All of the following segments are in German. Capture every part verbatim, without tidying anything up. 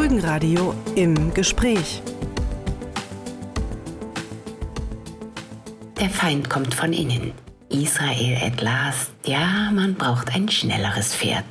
Folgenradio im Gespräch. Der Feind kommt von innen. Israel at last. Ja, man braucht ein schnelleres Pferd.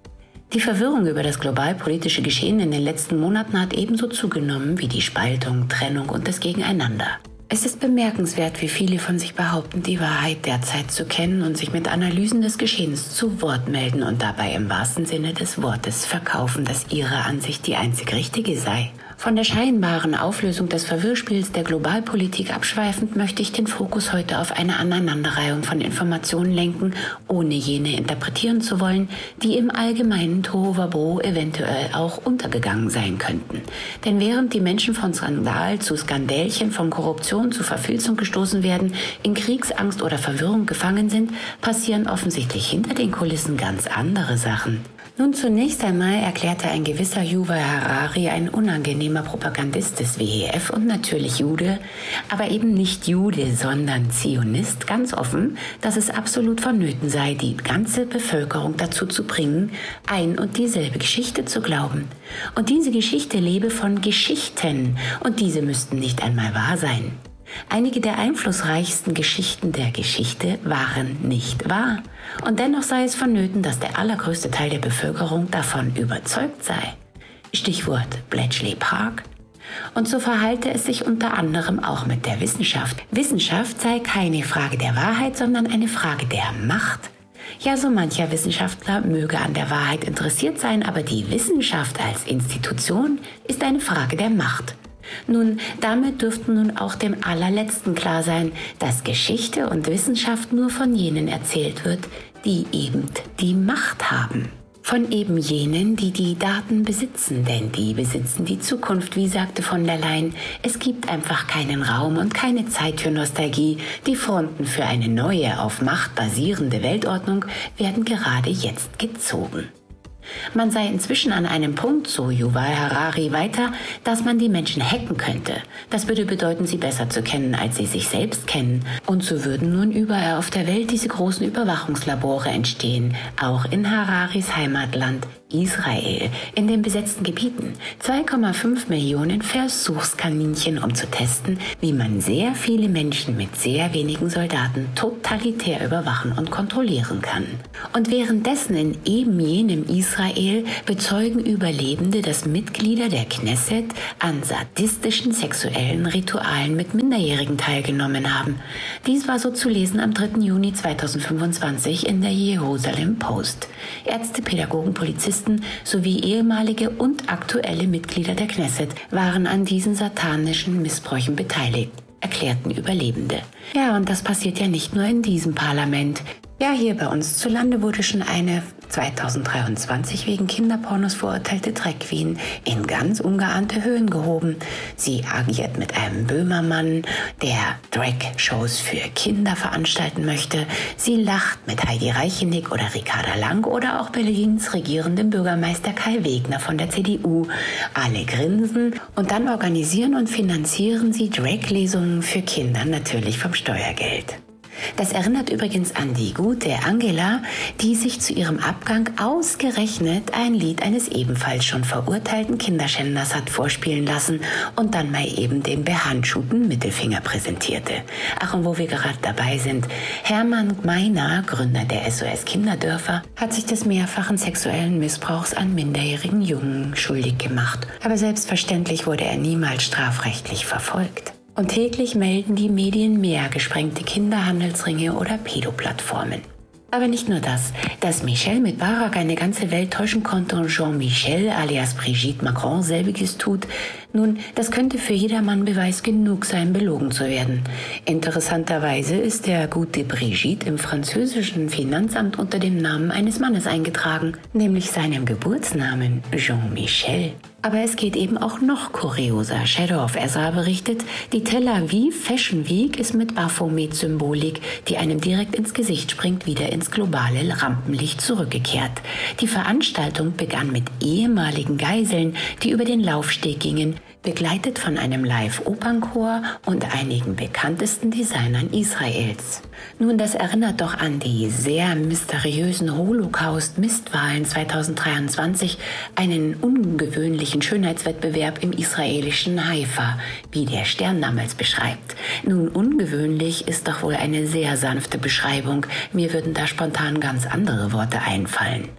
Die Verwirrung über das globalpolitische Geschehen in den letzten Monaten hat ebenso zugenommen wie die Spaltung, Trennung und das Gegeneinander. Es ist bemerkenswert, wie viele von sich behaupten, die Wahrheit derzeit zu kennen und sich mit Analysen des Geschehens zu Wort melden und dabei im wahrsten Sinne des Wortes verkaufen, dass ihre Ansicht die einzig richtige sei. Von der scheinbaren Auflösung des Verwirrspiels der Globalpolitik abschweifend möchte ich den Fokus heute auf eine Aneinanderreihung von Informationen lenken, ohne jene interpretieren zu wollen, die im allgemeinen Tohuwabohu eventuell auch untergegangen sein könnten. Denn während die Menschen von Skandal zu Skandälchen, von Korruption zu Verfilzung gestoßen werden, in Kriegsangst oder Verwirrung gefangen sind, passieren offensichtlich hinter den Kulissen ganz andere Sachen. Nun zunächst einmal erklärte ein gewisser Yuval Harari, ein unangenehmer Propagandist des W E F und natürlich Jude, aber eben nicht Jude, sondern Zionist, ganz offen, dass es absolut vonnöten sei, die ganze Bevölkerung dazu zu bringen, ein und dieselbe Geschichte zu glauben. Und diese Geschichte lebe von Geschichten und diese müssten nicht einmal wahr sein. Einige der einflussreichsten Geschichten der Geschichte waren nicht wahr. Und dennoch sei es vonnöten, dass der allergrößte Teil der Bevölkerung davon überzeugt sei. Stichwort Bletchley Park. Und so verhalte es sich unter anderem auch mit der Wissenschaft. Wissenschaft sei keine Frage der Wahrheit, sondern eine Frage der Macht. Ja, so mancher Wissenschaftler möge an der Wahrheit interessiert sein, aber die Wissenschaft als Institution ist eine Frage der Macht. Nun, damit dürften nun auch dem Allerletzten klar sein, dass Geschichte und Wissenschaft nur von jenen erzählt wird, die eben die Macht haben. Von eben jenen, die die Daten besitzen, denn die besitzen die Zukunft, wie sagte von der Leyen. Es gibt einfach keinen Raum und keine Zeit für Nostalgie. Die Fronten für eine neue, auf Macht basierende Weltordnung werden gerade jetzt gezogen. Man sei inzwischen an einem Punkt, so Yuval Harari weiter, dass man die Menschen hacken könnte. Das würde bedeuten, sie besser zu kennen, als sie sich selbst kennen. Und so würden nun überall auf der Welt diese großen Überwachungslabore entstehen, auch in Hararis Heimatland Israel, in den besetzten Gebieten. zwei Komma fünf Millionen Versuchskaninchen, um zu testen, wie man sehr viele Menschen mit sehr wenigen Soldaten totalitär überwachen und kontrollieren kann. Und währenddessen in eben jenem Israel bezeugen Überlebende, dass Mitglieder der Knesset an sadistischen sexuellen Ritualen mit Minderjährigen teilgenommen haben. Dies war so zu lesen am dritten Juni zweitausendfünfundzwanzig in der Jerusalem Post. Ärzte, Pädagogen, Polizisten sowie ehemalige und aktuelle Mitglieder der Knesset waren an diesen satanischen Missbräuchen beteiligt, erklärten Überlebende. Ja, und das passiert ja nicht nur in diesem Parlament. Ja, hier bei uns zu Lande wurde schon eine zweitausenddreiundzwanzig wegen Kinderpornos verurteilte Drag Queen in ganz ungeahnte Höhen gehoben. Sie agiert mit einem Böhmermann, der Drag-Shows für Kinder veranstalten möchte. Sie lacht mit Heidi Reichenick oder Ricarda Lang oder auch Berlins regierendem Bürgermeister Kai Wegner von der C D U. Alle grinsen und dann organisieren und finanzieren sie Drag-Lesungen für Kinder, natürlich vom Steuergeld. Das erinnert übrigens an die gute Angela, die sich zu ihrem Abgang ausgerechnet ein Lied eines ebenfalls schon verurteilten Kinderschänders hat vorspielen lassen und dann mal eben den behandschuhten Mittelfinger präsentierte. Ach, und wo wir gerade dabei sind, Hermann Gmeiner, Gründer der S O S Kinderdörfer, hat sich des mehrfachen sexuellen Missbrauchs an minderjährigen Jungen schuldig gemacht. Aber selbstverständlich wurde er niemals strafrechtlich verfolgt. Und täglich melden die Medien mehr gesprengte Kinderhandelsringe oder Pädoplattformen. Aber nicht nur das. Dass Michel mit Barack eine ganze Welt täuschen konnte und Jean-Michel alias Brigitte Macron selbiges tut, nun, das könnte für jedermann Beweis genug sein, belogen zu werden. Interessanterweise ist der gute Brigitte im französischen Finanzamt unter dem Namen eines Mannes eingetragen, nämlich seinem Geburtsnamen Jean-Michel. Aber es geht eben auch noch kurioser. Shadow of Ezra berichtet, die Tel Aviv Fashion Week ist mit Baphomet-Symbolik, die einem direkt ins Gesicht springt, wieder ins globale Rampenlicht zurückgekehrt. Die Veranstaltung begann mit ehemaligen Geiseln, die über den Laufsteg gingen, begleitet von einem Live-Opernchor und einigen bekanntesten Designern Israels. Nun, das erinnert doch an die sehr mysteriösen Holocaust-Mistwahlen zweitausenddreiundzwanzig, einen ungewöhnlichen Schönheitswettbewerb im israelischen Haifa, wie der Stern damals beschreibt. Nun, ungewöhnlich ist doch wohl eine sehr sanfte Beschreibung. Mir würden da spontan ganz andere Worte einfallen.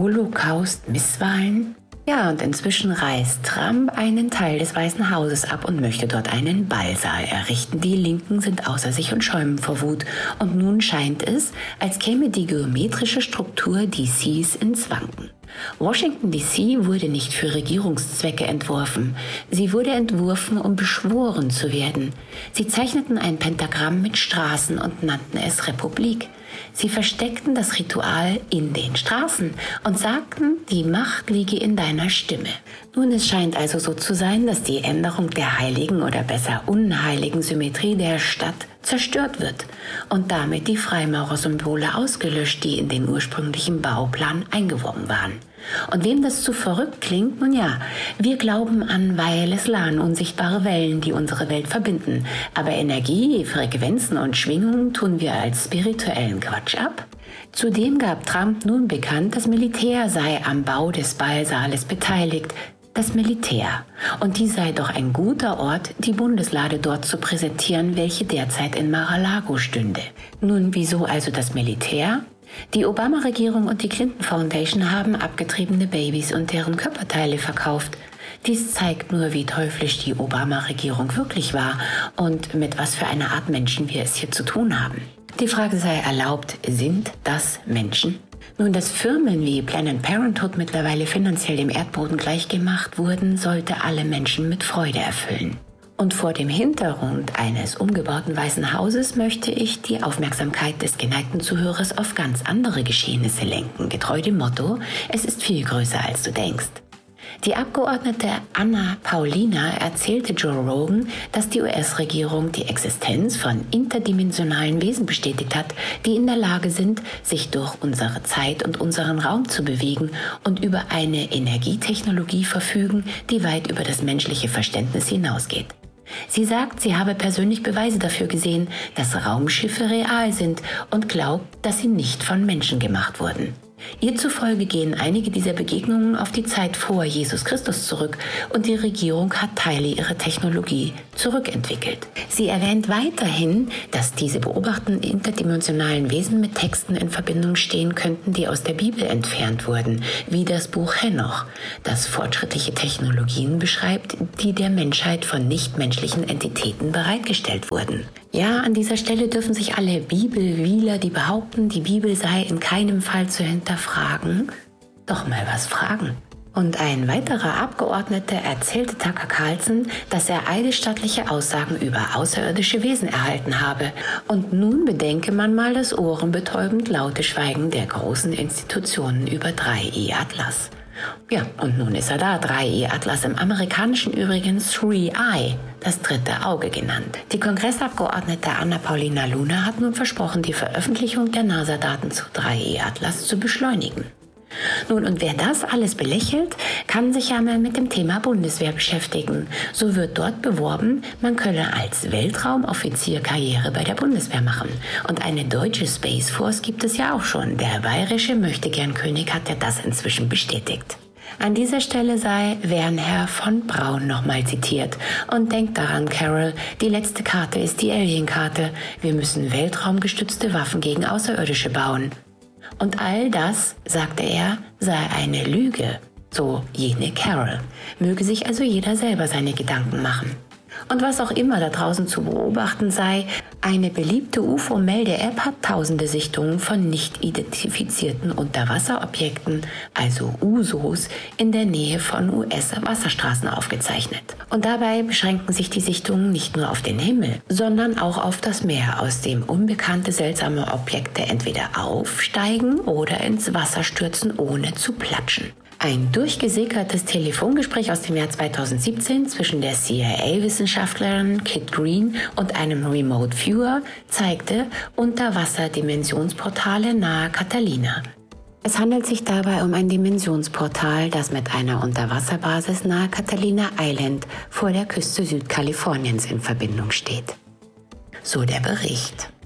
Holocaust-Misswahlen? Ja, und inzwischen reißt Trump einen Teil des Weißen Hauses ab und möchte dort einen Ballsaal errichten. Die Linken sind außer sich und schäumen vor Wut. Und nun scheint es, als käme die geometrische Struktur D Cs ins Wanken. Washington D C wurde nicht für Regierungszwecke entworfen. Sie wurde entworfen, um beschworen zu werden. Sie zeichneten ein Pentagramm mit Straßen und nannten es Republik. Sie versteckten das Ritual in den Straßen und sagten, die Macht liege in deiner Stimme. Nun, es scheint also so zu sein, dass die Änderung der heiligen oder besser unheiligen Symmetrie der Stadt zerstört wird und damit die Freimaurersymbole ausgelöscht, die in den ursprünglichen Bauplan eingewoben waren. Und wem das zu verrückt klingt, nun ja, wir glauben an Wireless LAN, unsichtbare Wellen, die unsere Welt verbinden. Aber Energie, Frequenzen und Schwingungen tun wir als spirituellen Quatsch ab. Zudem gab Trump nun bekannt, das Militär sei am Bau des Ballsaales beteiligt. Das Militär. Und dies sei doch ein guter Ort, die Bundeslade dort zu präsentieren, welche derzeit in Mar-a-Lago stünde. Nun, wieso also das Militär? Die Obama-Regierung und die Clinton Foundation haben abgetriebene Babys und deren Körperteile verkauft. Dies zeigt nur, wie teuflisch die Obama-Regierung wirklich war und mit was für einer Art Menschen wir es hier zu tun haben. Die Frage sei erlaubt, sind das Menschen? Nun, dass Firmen wie Planned Parenthood mittlerweile finanziell dem Erdboden gleichgemacht wurden, sollte alle Menschen mit Freude erfüllen. Und vor dem Hintergrund eines umgebauten Weißen Hauses möchte ich die Aufmerksamkeit des geneigten Zuhörers auf ganz andere Geschehnisse lenken, getreu dem Motto, es ist viel größer als du denkst. Die Abgeordnete Anna Paulina erzählte Joe Rogan, dass die U S-Regierung die Existenz von interdimensionalen Wesen bestätigt hat, die in der Lage sind, sich durch unsere Zeit und unseren Raum zu bewegen und über eine Energietechnologie verfügen, die weit über das menschliche Verständnis hinausgeht. Sie sagt, sie habe persönlich Beweise dafür gesehen, dass Raumschiffe real sind und glaubt, dass sie nicht von Menschen gemacht wurden. Ihr zufolge gehen einige dieser Begegnungen auf die Zeit vor Jesus Christus zurück und die Regierung hat Teile ihrer Technologie zurückentwickelt. Sie erwähnt weiterhin, dass diese beobachteten interdimensionalen Wesen mit Texten in Verbindung stehen könnten, die aus der Bibel entfernt wurden, wie das Buch Henoch, das fortschrittliche Technologien beschreibt, die der Menschheit von nichtmenschlichen Entitäten bereitgestellt wurden. Ja, an dieser Stelle dürfen sich alle Bibelwieler, die behaupten, die Bibel sei in keinem Fall zu hinterfragen, doch mal was fragen. Und ein weiterer Abgeordneter erzählte Tucker Carlson, dass er eidesstattliche Aussagen über außerirdische Wesen erhalten habe. Und nun bedenke man mal das ohrenbetäubend laute Schweigen der großen Institutionen über drei E Atlas. Ja, und nun ist er da, drei E Atlas, im amerikanischen übrigens Three Eye, das dritte Auge genannt. Die Kongressabgeordnete Anna Paulina Luna hat nun versprochen, die Veröffentlichung der NASA-Daten zu drei E Atlas zu beschleunigen. Nun, und wer das alles belächelt, kann sich ja mal mit dem Thema Bundeswehr beschäftigen. So wird dort beworben, man könne als Weltraumoffizier Karriere bei der Bundeswehr machen. Und eine deutsche Space Force gibt es ja auch schon. Der bayerische Möchtegern-König hat ja das inzwischen bestätigt. An dieser Stelle sei Wernher von Braun nochmal zitiert. Und denkt daran, Carol, die letzte Karte ist die Alien-Karte. Wir müssen weltraumgestützte Waffen gegen Außerirdische bauen. Und all das, sagte er, sei eine Lüge, so jene Carol. Möge sich also jeder selber seine Gedanken machen. Und was auch immer da draußen zu beobachten sei, eine beliebte U F O-Melde-App hat tausende Sichtungen von nicht identifizierten Unterwasserobjekten, also U S Os, in der Nähe von U S-Wasserstraßen aufgezeichnet. Und dabei beschränken sich die Sichtungen nicht nur auf den Himmel, sondern auch auf das Meer, aus dem unbekannte seltsame Objekte entweder aufsteigen oder ins Wasser stürzen, ohne zu platschen. Ein durchgesickertes Telefongespräch aus dem Jahr zweitausendsiebzehn zwischen der C I A-Wissenschaftlerin Kit Green und einem Remote Viewer zeigte Unterwasserdimensionsportale nahe Catalina. Es handelt sich dabei um ein Dimensionsportal, das mit einer Unterwasserbasis nahe Catalina Island vor der Küste Südkaliforniens in Verbindung steht. So der Bericht.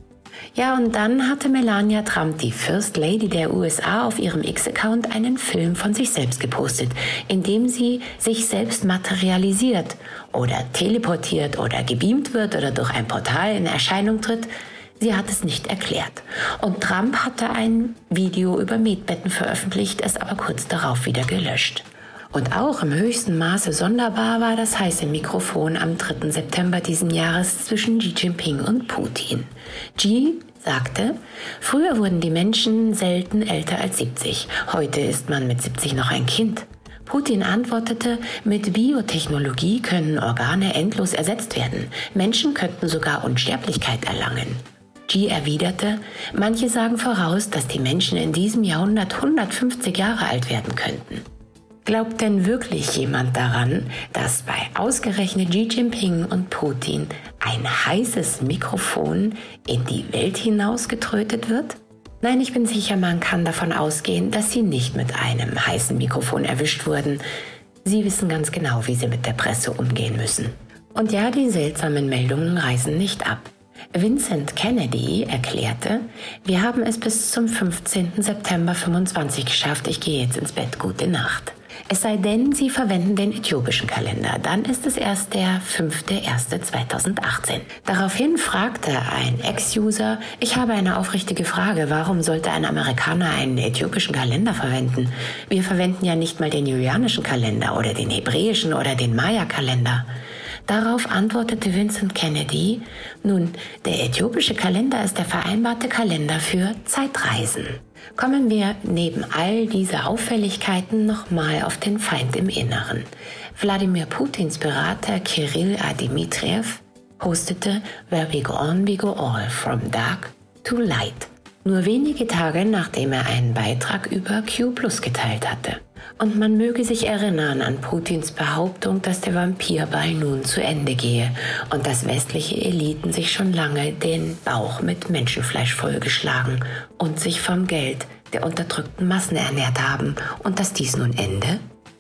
Ja, und dann hatte Melania Trump, die First Lady der U S A, auf ihrem X-Account einen Film von sich selbst gepostet, in dem sie sich selbst materialisiert oder teleportiert oder gebeamt wird oder durch ein Portal in Erscheinung tritt. Sie hat es nicht erklärt. Und Trump hatte ein Video über Metbetten veröffentlicht, es aber kurz darauf wieder gelöscht. Und auch im höchsten Maße sonderbar war das heiße Mikrofon am dritten September diesen Jahres zwischen Xi Jinping und Putin. Xi sagte, früher wurden die Menschen selten älter als siebzig. Heute ist man mit siebzig noch ein Kind. Putin antwortete, mit Biotechnologie können Organe endlos ersetzt werden. Menschen könnten sogar Unsterblichkeit erlangen. Xi erwiderte, manche sagen voraus, dass die Menschen in diesem Jahrhundert hundertfünfzig Jahre alt werden könnten. Glaubt denn wirklich jemand daran, dass bei ausgerechnet Xi Jinping und Putin ein heißes Mikrofon in die Welt hinausgetrötet wird? Nein, ich bin sicher, man kann davon ausgehen, dass sie nicht mit einem heißen Mikrofon erwischt wurden. Sie wissen ganz genau, wie sie mit der Presse umgehen müssen. Und ja, die seltsamen Meldungen reißen nicht ab. Vincent Kennedy erklärte, wir haben es bis zum fünfzehnten September fünfundzwanzig geschafft, ich gehe jetzt ins Bett, gute Nacht. Es sei denn, Sie verwenden den äthiopischen Kalender, dann ist es erst der fünfte erste zweitausendachtzehn. Daraufhin fragte ein Ex-User, ich habe eine aufrichtige Frage, warum sollte ein Amerikaner einen äthiopischen Kalender verwenden? Wir verwenden ja nicht mal den julianischen Kalender oder den hebräischen oder den Maya-Kalender. Darauf antwortete Vincent Kennedy, nun, der äthiopische Kalender ist der vereinbarte Kalender für Zeitreisen. Kommen wir neben all dieser Auffälligkeiten nochmal auf den Feind im Inneren. Wladimir Putins Berater Kirill Dmitriev postete Where we go on, we go all, from dark to light. Nur wenige Tage nachdem er einen Beitrag über Q Plus geteilt hatte. Und man möge sich erinnern an Putins Behauptung, dass der Vampirball nun zu Ende gehe und dass westliche Eliten sich schon lange den Bauch mit Menschenfleisch vollgeschlagen und sich vom Geld der unterdrückten Massen ernährt haben und dass dies nun ende?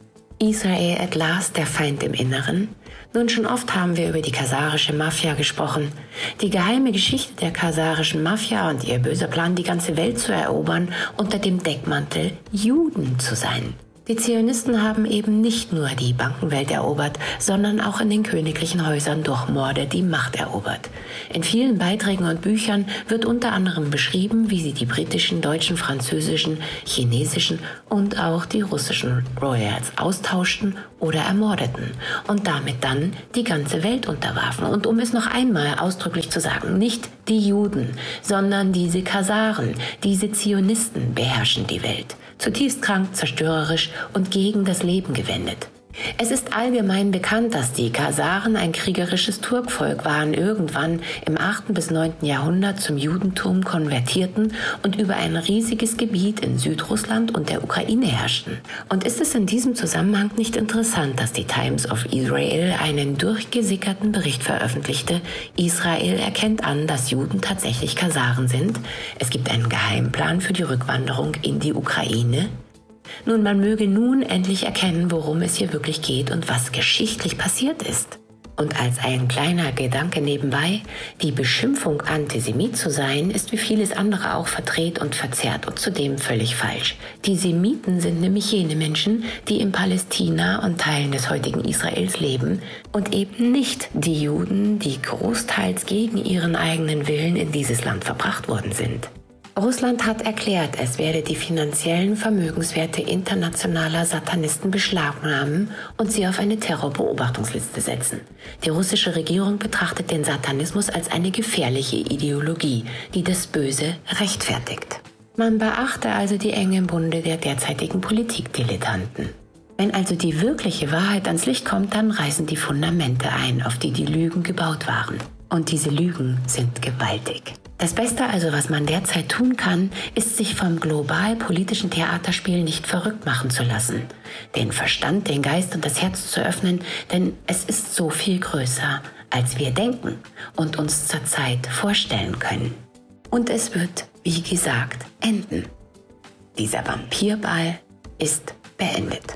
Israel at last, der Feind im Inneren? Nun, schon oft haben wir über die kasarische Mafia gesprochen. Die geheime Geschichte der kasarischen Mafia und ihr böser Plan, die ganze Welt zu erobern, unter dem Deckmantel Juden zu sein. Die Zionisten haben eben nicht nur die Bankenwelt erobert, sondern auch in den königlichen Häusern durch Morde die Macht erobert. In vielen Beiträgen und Büchern wird unter anderem beschrieben, wie sie die britischen, deutschen, französischen, chinesischen und auch die russischen Royals austauschten oder ermordeten und damit dann die ganze Welt unterwarfen. Und um es noch einmal ausdrücklich zu sagen, nicht die Juden, sondern diese Kasaren, diese Zionisten beherrschen die Welt. Zutiefst krank, zerstörerisch und gegen das Leben gewendet. Es ist allgemein bekannt, dass die Kasaren ein kriegerisches Turkvolk waren, irgendwann im achten bis neunten Jahrhundert zum Judentum konvertierten und über ein riesiges Gebiet in Südrussland und der Ukraine herrschten. Und ist es in diesem Zusammenhang nicht interessant, dass die Times of Israel einen durchgesickerten Bericht veröffentlichte, Israel erkennt an, dass Juden tatsächlich Kasaren sind, es gibt einen Geheimplan für die Rückwanderung in die Ukraine? Nun, man möge nun endlich erkennen, worum es hier wirklich geht und was geschichtlich passiert ist. Und als ein kleiner Gedanke nebenbei, die Beschimpfung, Antisemit zu sein, ist wie vieles andere auch verdreht und verzerrt und zudem völlig falsch. Die Semiten sind nämlich jene Menschen, die in Palästina und Teilen des heutigen Israels leben und eben nicht die Juden, die großteils gegen ihren eigenen Willen in dieses Land verbracht worden sind. Russland hat erklärt, es werde die finanziellen Vermögenswerte internationaler Satanisten beschlagnahmen und sie auf eine Terrorbeobachtungsliste setzen. Die russische Regierung betrachtet den Satanismus als eine gefährliche Ideologie, die das Böse rechtfertigt. Man beachte also die engen Bunde der derzeitigen Politikdilettanten. Wenn also die wirkliche Wahrheit ans Licht kommt, dann reißen die Fundamente ein, auf die die Lügen gebaut waren. Und diese Lügen sind gewaltig. Das Beste also, was man derzeit tun kann, ist, sich vom global-politischen Theaterspiel nicht verrückt machen zu lassen. Den Verstand, den Geist und das Herz zu öffnen, denn es ist so viel größer, als wir denken und uns zurzeit vorstellen können. Und es wird, wie gesagt, enden. Dieser Vampirball ist beendet.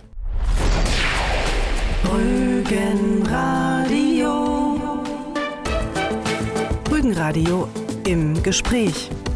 Rügenradio. Rügenradio Im Gespräch.